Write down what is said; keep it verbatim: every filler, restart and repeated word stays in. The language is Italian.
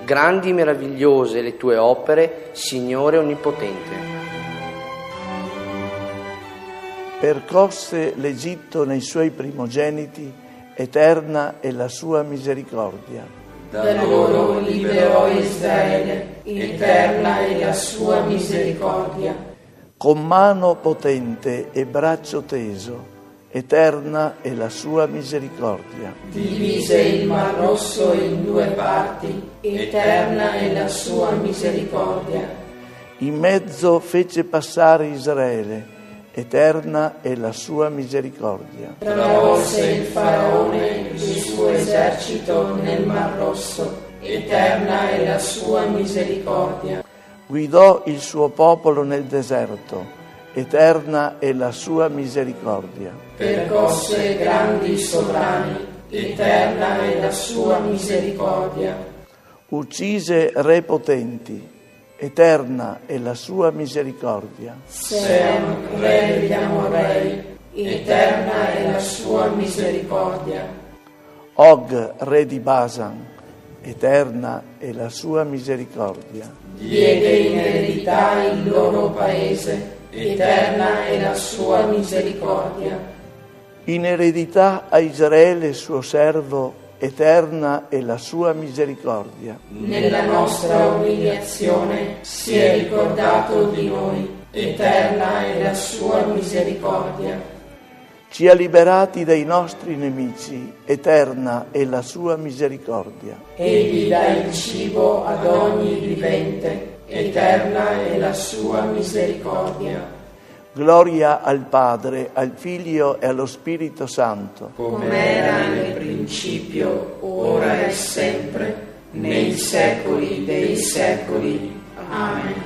grandi e meravigliose le tue opere, Signore Onnipotente. Percosse l'Egitto nei suoi primogeniti, eterna è la sua misericordia. Da loro liberò Israele, eterna è la sua misericordia. Con mano potente e braccio teso, eterna è la sua misericordia. Divise il Mar Rosso in due parti, eterna è la sua misericordia. In mezzo fece passare Israele, eterna è la sua misericordia. Travolse il Faraone e il suo esercito nel Mar Rosso, eterna è la sua misericordia. Guidò il suo popolo nel deserto, eterna è la sua misericordia. Percosse grandi sovrani, eterna è la sua misericordia. Uccise re potenti, eterna è la sua misericordia. Seon, re degli Amorrei, eterna è la sua misericordia. Og, re di Basan, eterna è la sua misericordia. Diede in eredità il loro paese, eterna è la sua misericordia. In eredità a Israele suo servo, eterna è la sua misericordia. Nella nostra umiliazione si è ricordato di noi, eterna è la sua misericordia. Ci ha liberati dai nostri nemici, eterna è la sua misericordia. Egli dà il cibo ad ogni vivente, eterna è la sua misericordia. Gloria al Padre, al Figlio e allo Spirito Santo. Come era nel principio, ora e sempre, nei secoli dei secoli. Amen.